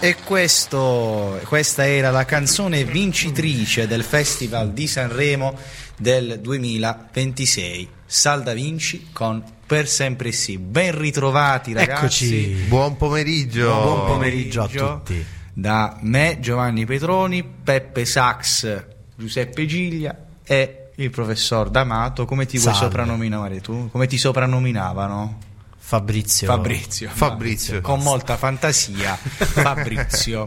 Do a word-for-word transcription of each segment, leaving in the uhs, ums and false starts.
E questo, questa era la canzone vincitrice del Festival di Sanremo del duemilaventisei, Sal Da Vinci con Per Sempre Sì. Ben ritrovati ragazzi. Eccoci. Buon pomeriggio. Buon pomeriggio a tutti. Da me, Giovanni Petroni, Peppe Sax, Giuseppe Giglia e il professor D'Amato. Come ti vuoi Salve. soprannominare tu? Come ti soprannominavano? Fabrizio. Fabrizio. Fabrizio. Con molta fantasia, Fabrizio.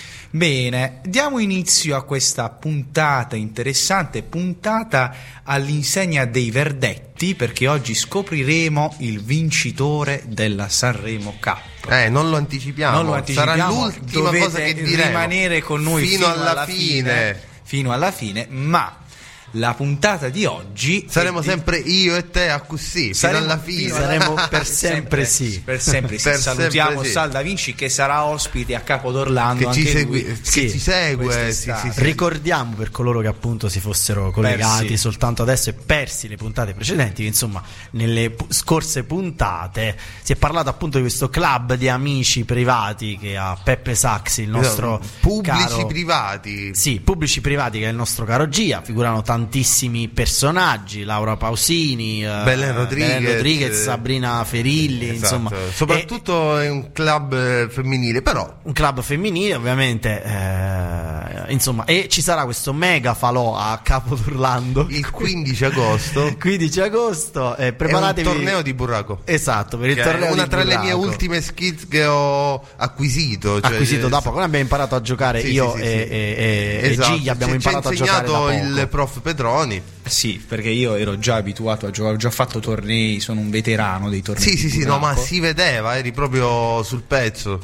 Bene, diamo inizio a questa puntata interessante, puntata all'insegna dei verdetti, perché oggi scopriremo il vincitore della Sanremo Cup. Eh, non lo anticipiamo. Non lo anticipiamo, sarà l'ultima dovete cosa che diremo. rimanere con noi fino, fino alla, alla fine. fine. Fino alla fine, ma la puntata di oggi saremo è... sempre io e te a così fino alla fine. Saremo per sempre sì. Per sempre sì. Per Salutiamo sempre sì. Sal Da Vinci che sarà ospite a Capo d'Orlando. Che ci, anche segui, lui. che Sì, ci segue. Sì, sì, sì. Ricordiamo per coloro che appunto si fossero collegati Persi. soltanto adesso e persi le puntate precedenti che insomma nelle pu- scorse puntate si è parlato appunto di questo club di amici privati che ha Peppe Sax, il nostro pubblici caro... privati. Sì, pubblici privati, che è il nostro caro Gia. Figurano tantissimi personaggi: Laura Pausini, eh, Belen Rodriguez, Belen Rodriguez, Sabrina Ferilli, Esatto. insomma. Soprattutto è un club eh, femminile, però Un club femminile, ovviamente, eh, insomma, e ci sarà questo mega falò a Capo d'Orlando il quindici agosto quindici agosto, eh, è un preparatevi. torneo di burraco. Esatto, per il Che torneo è una di tra le mie burraco. ultime skills che ho acquisito, cioè, acquisito da eh, poco. Noi abbiamo imparato a giocare, sì, io sì, sì, e, sì. e, e, Esatto. e Giglia abbiamo Ci- ci ha imparato a giocare da insegnato poco. il prof Petroni. Sì, perché io ero già abituato a giocare, ho già fatto tornei, sono un veterano dei tornei. Sì, di sì, sì, no, ma burraco. si vedeva, eri proprio sul pezzo.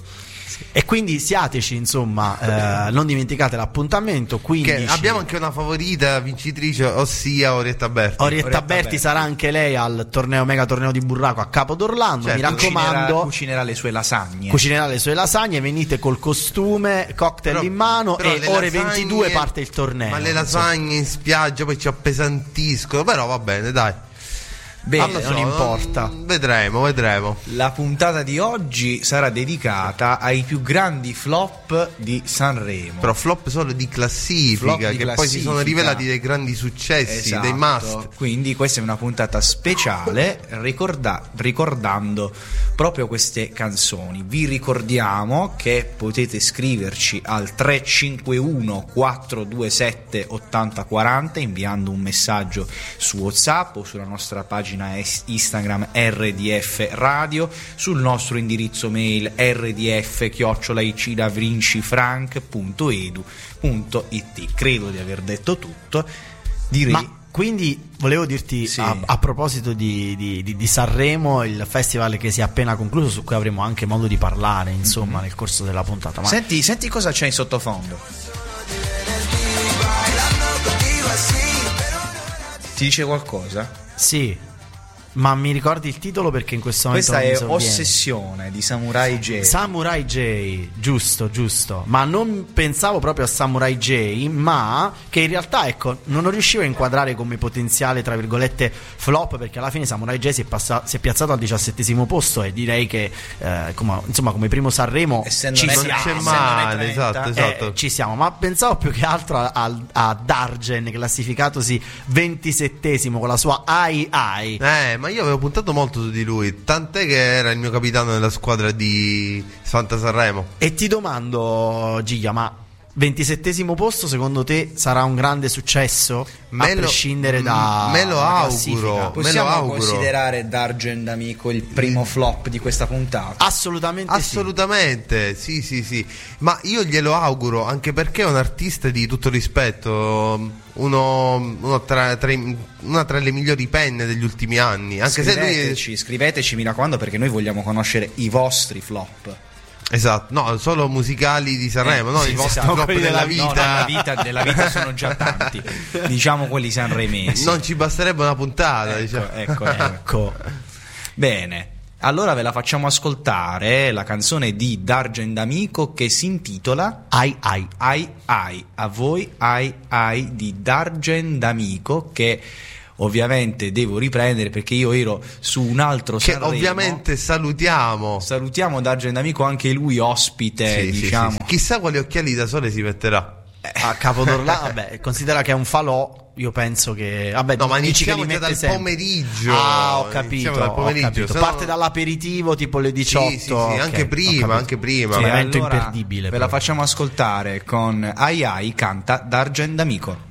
E quindi siateci, insomma, eh, non dimenticate l'appuntamento. quindici Che abbiamo anche una favorita vincitrice, ossia Orietta Berti. Orietta Orietta Berti Berti. sarà anche lei al torneo mega torneo di burraco a Capo d'Orlando. Certo. Mi raccomando, Cucinerà, cucinerà le sue lasagne. cucinerà le sue lasagne. Venite col costume, cocktail Però- in mano, però e le ore lasagne- ventidue parte il torneo. Ma le insomma. lasagne in spiaggia poi ci appesantiscono, però va bene, dai. Bene, Non lo so, non importa. non- Vedremo, vedremo. la puntata di oggi sarà dedicata ai più grandi flop di Sanremo. Però flop solo di classifica, Flop di che poi si classifica. sono rivelati dei grandi successi, Esatto. dei must. Quindi questa è una puntata speciale ricorda- ricordando proprio queste canzoni. Vi ricordiamo che potete scriverci al tre cinque uno quattro due sette otto zero quattro zero inviando un messaggio su WhatsApp o sulla nostra pagina es- Instagram R D F Radio, sul nostro indirizzo mail r d f chiocciola i c da vinci frank punto e d u punto i t. Credo di aver detto tutto. Direi Ma quindi volevo dirti, Sì. a, a proposito di, di, di, di Sanremo, il festival che si è appena concluso, su cui avremo anche modo di parlare, insomma, Mm-hmm. nel corso della puntata. Ma Senti, senti cosa c'è in sottofondo. Ti dice qualcosa? sì, ma mi ricordi il titolo, perché in questo momento Questa non è mi sovviene. Ossessione di Samurai J. Samurai J, giusto, giusto. Ma non pensavo proprio a Samurai J, ma che in realtà, ecco, non riuscivo a inquadrare come potenziale, tra virgolette, flop, perché alla fine Samurai J si è, passa- si è piazzato al diciassettesimo posto, e direi che eh, come, insomma, come primo Sanremo Essendo ci ne- Non siamo. c'è essendo male, ne esatto, trenta, esatto. Eh, ci siamo, ma pensavo più che altro a, a, a Dargen, classificatosi ventisettesimo con la sua Ai Ai. Eh, ma io avevo puntato molto su di lui, tant'è che era il mio capitano nella squadra di Santa Sanremo. E ti domando, Gigia, ma ventisettesimo posto secondo te sarà un grande successo? Me a lo- prescindere da me lo dalla auguro. classifica? Me lo Possiamo auguro. considerare Dargen D'Amico il primo flop di questa puntata? Assolutamente Assolutamente, sì, sì, sì. Ma io glielo auguro, anche perché è un artista di tutto rispetto, uno, uno tra, tra i- una tra le migliori penne degli ultimi anni. Anche se lui. Scriveteci, scriveteci, mi raccomando, perché noi vogliamo conoscere i vostri flop. Esatto, no, solo musicali di Sanremo, Eh, no, sì, i sì, vostri esatto, flop quelli della no, vita. nella vita, della vita sono già tanti. Diciamo quelli sanremesi. Non ci basterebbe una puntata, Ecco, diciamo. ecco, ecco. Bene. Allora ve la facciamo ascoltare, la canzone di Dargen D'Amico che si intitola Ai Ai. Ai Ai. A voi Ai Ai di Dargen D'Amico, che ovviamente devo riprendere perché io ero su un altro che Sanremo. Ovviamente salutiamo. Salutiamo Dargen D'Amico, anche lui ospite, Sì, sì, diciamo. sì, sì. Chissà quali occhiali da sole si metterà. A Capodorlà, vabbè, considera che è un falò, io penso che vabbè, No, ma dici che iniziamo li già mette dal sempre. pomeriggio. Ah, ho Iniziamo capito, dal ho pomeriggio, capito. se no- Parte dall'aperitivo tipo le diciotto. Sì, sì, sì, ok, anche ho prima, capito. anche prima. Sì, E evento allora imperdibile ve la proprio. facciamo ascoltare con Ai Ai canta Dargen D'Amico.